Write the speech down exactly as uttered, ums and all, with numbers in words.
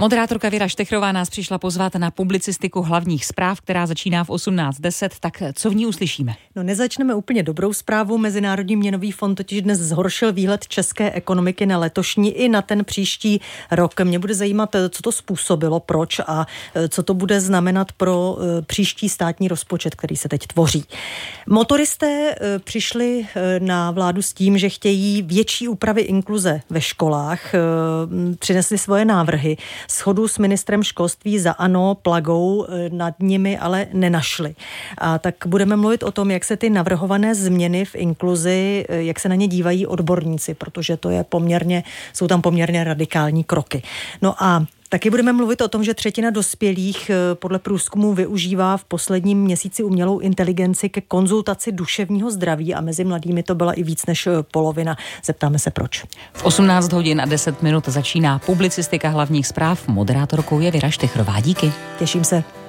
Moderátorka Věra Štechrová nás přišla pozvat na publicistiku hlavních zpráv, která začíná v osmnáct deset. Tak co v ní uslyšíme? No, nezačneme úplně dobrou zprávou. Mezinárodní měnový fond totiž dnes zhoršil výhled české ekonomiky na letošní i na ten příští rok. Mě bude zajímat, co to způsobilo, proč a co to bude znamenat pro příští státní rozpočet, který se teď tvoří. Motoristé přišli na vládu s tím, že chtějí větší úpravy inkluze ve školách. Přinesli svoje návrhy. Shodu s ministrem školství za ANO Plagou nad nimi ale nenašli. A tak budeme mluvit o tom, jak se ty navrhované změny v inkluzi, jak se na ně dívají odborníci, protože to je poměrně, jsou tam poměrně radikální kroky. No a taky budeme mluvit o tom, že třetina dospělých podle průzkumu využívá v posledním měsíci umělou inteligenci ke konzultaci duševního zdraví a mezi mladými to byla i víc než polovina. Zeptáme se proč. V osmnáct hodin a deset minut začíná publicistika hlavních zpráv. Moderátorkou je Věra Štechrová. Díky. Těším se.